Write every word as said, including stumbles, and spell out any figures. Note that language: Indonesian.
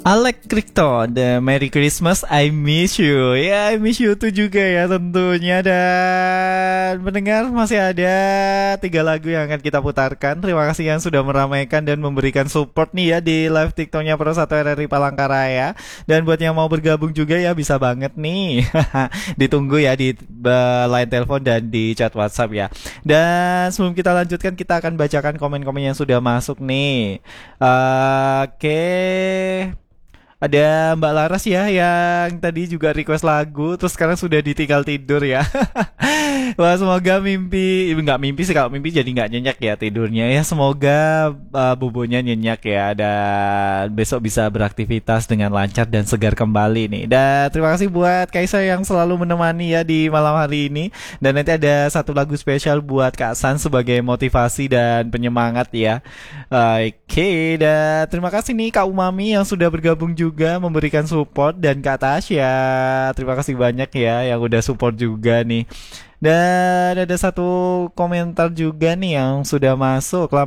Alek Krikto, the Merry Christmas, I miss you. Ya, I miss you tuh juga ya tentunya. Dan mendengar masih ada tiga lagu yang akan kita putarkan. Terima kasih yang sudah meramaikan dan memberikan support nih ya di live TikToknya Pro satu R R I Palangkaraya. Dan buat yang mau bergabung juga ya bisa banget nih. Ditunggu ya di uh, line telepon dan di chat WhatsApp ya. Dan sebelum kita lanjutkan, kita akan bacakan komen-komen yang sudah masuk nih. Uh, Oke. Okay. Ada Mbak Laras ya yang tadi juga request lagu, terus sekarang sudah ditinggal tidur ya. Wah, semoga mimpi, nggak mimpi sih, kalau mimpi jadi nggak nyenyak ya tidurnya ya. Semoga uh, bobonya nyenyak ya, dan besok bisa beraktivitas dengan lancar dan segar kembali nih. Dan terima kasih buat Kaisa yang selalu menemani ya di malam hari ini. Dan nanti ada satu lagu spesial buat Kak San sebagai motivasi dan penyemangat ya. Oke, okay, dan terima kasih nih Kak Umami yang sudah bergabung juga memberikan support, dan Kak Tasya. Terima kasih banyak ya yang udah support juga nih. Dan ada satu komentar juga nih yang sudah masuk.